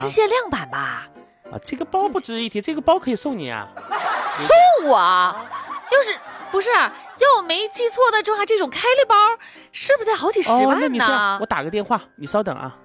是限量版吧？ 啊，这个包不值一提，这个包可以送你啊。 送我？要是不是，要我没记错的话，这种开利包是不是得好几十万呢？ 那你这样，我打个电话，你稍等啊。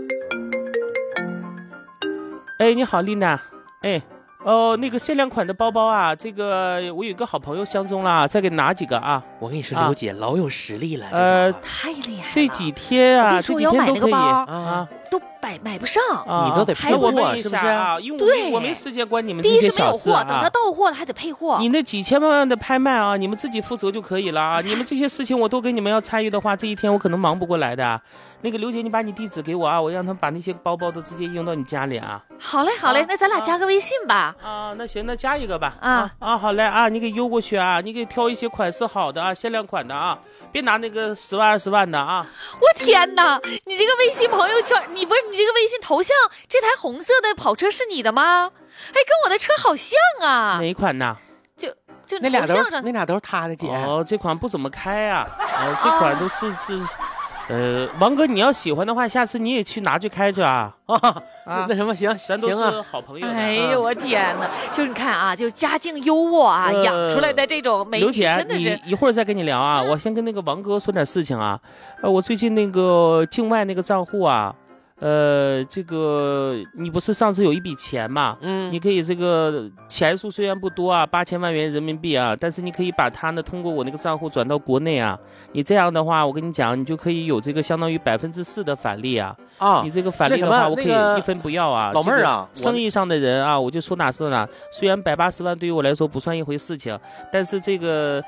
哎，你好，丽娜。哎，那个限量款的包包啊，这个我有一个好朋友相中了，再给拿几个啊。 我跟你说，刘姐老有实力了， 太厉害了。 这几天啊，这几天都可以啊，都买不上， 你都得配货，是不是啊？因为我没时间管你们这些小事啊。 第一是没有货，等它到货了还得配货。 你那几千万的拍卖啊，你们自己负责就可以了啊。你们这些事情我都跟你们要参与的话，这一天我可能忙不过来的。那个刘姐，你把你地址给我啊，我让他们把那些包包都直接运到你家里啊。 好嘞，那咱俩加个微信吧。 那行，那加一个吧。好嘞啊，你给邮过去啊，你给挑一些款式好的啊，限量款的啊，别拿那个10万20万的啊。 我天哪，你这个微信朋友圈，你这个微信头像，这台红色的跑车是你的吗？哎，跟我的车好像啊。 哪一款呢？ 就那俩都是他的姐。 这款不怎么开啊。这款都是王哥，你要喜欢的话，下次你也去拿去开去啊。 那什么行， 咱都是好朋友。 哎呦我天哪，就是你看啊，就家境优渥啊，养出来的这种美女， 刘姐， 真的是。 你一会儿再跟你聊啊，我先跟那个王哥说点事情啊。我最近那个境外那个账户啊。这个你不是上次有一笔钱嘛？你可以这个钱数虽然不多啊，8000万元人民币啊，但是你可以把它呢通过我那个账户转到国内啊。你这样的话，我跟你讲，你就可以有这个相当于4%的返利啊。你这个返利的话，我可以1分不要啊。 老妹儿啊， 生意上的人啊，我就说哪是哪。虽然180万对于我来说不算一回事情，但是这个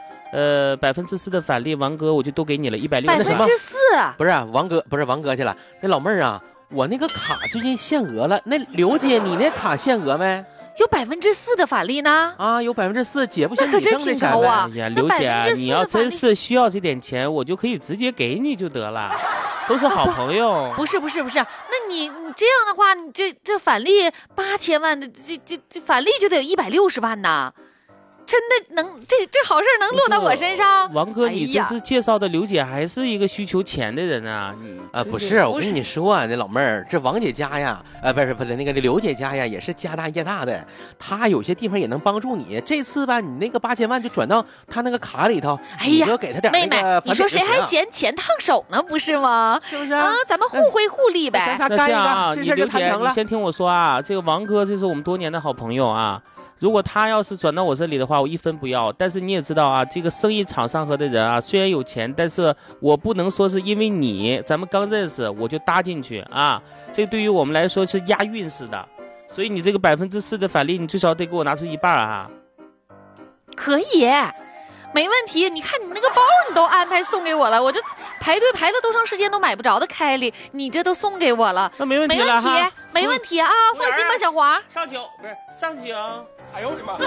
4%的返利，王哥我就都给你了160万。 4%？ 不是王哥去了，那老妹儿啊。我那个卡最近限额了，那刘姐你那卡限额没？ 有4%的返利呢？ 有4%，姐不嫌你挣的钱啊！ 哎呀，刘姐，你要真是需要这点钱，我就可以直接给你就得了，都是好朋友。 不是，那你这样的话，你这返利8000万的，这返利就得有160万呢。真的能这好事能落到我身上？ 王哥，你这是介绍的刘姐，还是一个需求钱的人啊？ 不是，我跟你说啊，那老妹儿，这王姐家呀，不是那个刘姐家呀，也是家大业大的，她有些地方也能帮助你。这次吧，你那个8000万就转到她那个卡里头，你就给她点那个。妹妹， 你说谁还嫌钱烫手呢？不是吗？ 是不是啊？咱们互惠互利呗。 那这样啊，你刘姐，你先听我说啊，这个王哥这是我们多年的好朋友啊。如果他要是转到我这里的话，我1分不要。但是你也知道啊，这个生意场上合的人啊，虽然有钱，但是我不能说是因为咱们刚认识我就搭进去啊。这个对于我们来说是押运式的，所以你这个4%的返利，你最少得给我拿出1半啊。 可以，没问题。你看你那个包你都安排送给我了，我就排队排了多长时间都买不着的开利，你这都送给我了， 那没问题了哈， 没问题啊，放心吧，小黄。 上酒不是上酒。哎呦我的妈！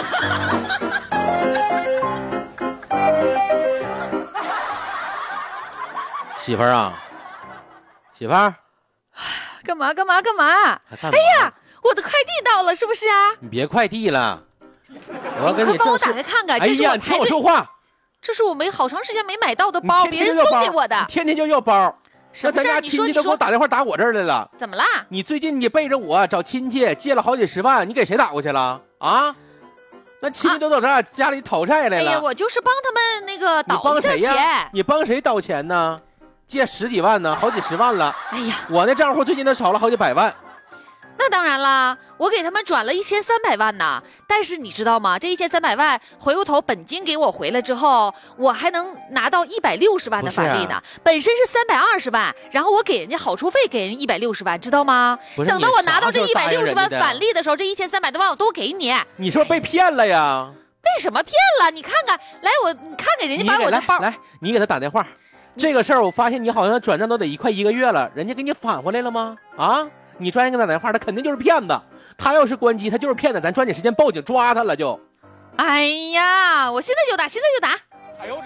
媳妇儿啊，媳妇儿， 干嘛？哎呀，我的快递到了，是不是啊？ 你别快递了，我要跟你帮我打开看看。 哎呀，你听我说话， 这是我好长时间没买到的包，别人送给我的。 天天就要包。 那咱家亲戚都给我打电话打我这儿来了， 怎么啦？ 你最近你背着我找亲戚借了好几十万，你给谁打过去了啊？那亲戚都到这儿家里讨债来了。 哎呀，我就是帮他们那个倒一下钱。 你帮谁倒钱呢？借10几万呢，好几十万了。 哎呀， 我那账户最近都少了好几百万。 那当然啦，我给他们转了1300万呢。但是你知道吗？这1300万回过头本金给我回来之后，我还能拿到160万的返利呢。本身是320万，然后我给人家好处费给人160万，知道吗？等到我拿到这160万返利的时候，这1300多万我都给你。 你是不是被骗了呀？ 被什么骗了？你看看，来，你看给人家把我的包。 来，你给他打电话。这个事儿我发现你好像转账都得快1个月了，人家给你返回来了吗？啊？你专业给他打电话，他肯定就是骗子。他要是关机，他就是骗子。咱抓紧时间报警抓他了就。 哎呀，我现在就打。 哎呦我的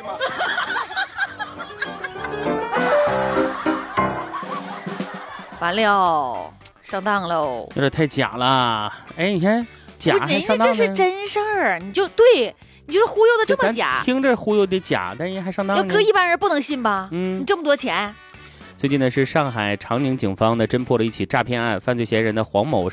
妈！完了，上当喽！ 有点太假了。哎，你看假还上当呢？ 这是真事儿，你就是忽悠的这么假。 听着忽悠的假，但人还上当。 要搁一般人不能信吧？你这么多钱。 最近呢是上海长宁警方呢侦破了一起诈骗案，犯罪嫌疑人的黄某